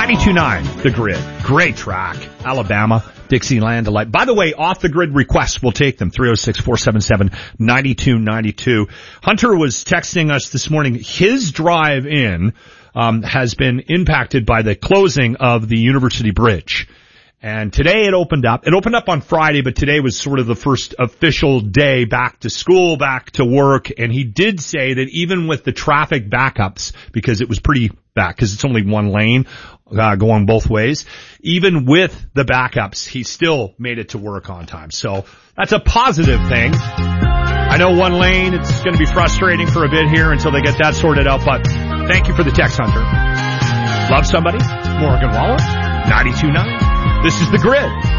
92.9, The Grid. Great track. Alabama, Dixieland Delight. By the way, off the grid requests, we'll take them. 306-477-9292. Hunter was texting us this morning. His drive in has been impacted by the closing of the University Bridge. And today it opened up. It opened up on Friday, but today was sort of the first official day back to school, back to work. And he did say that even with the traffic backups, because it was pretty back, because it's only one lane going both ways, even with the backups, he still made it to work on time. So that's a positive thing. I know one lane, it's going to be frustrating for a bit here until they get that sorted out, but thank you for the text, Hunter. Love somebody? Morgan Waller, 92.9. This is The Grid.